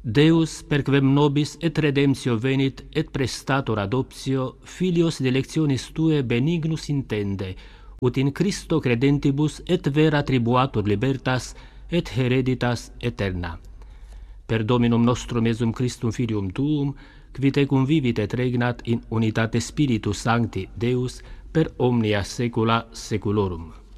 Deus perquem nobis et redemptio venit et prestator adoptio filios delectionis tue benignus intende, ut in Christo credentibus et vera attribuatur libertas et hereditas aeterna. Per Dominum nostrum Iesum Christum Filium Tuum, qui te convivit et regnat in unitate Spiritus Sancti Deus per omnia saecula saeculorum.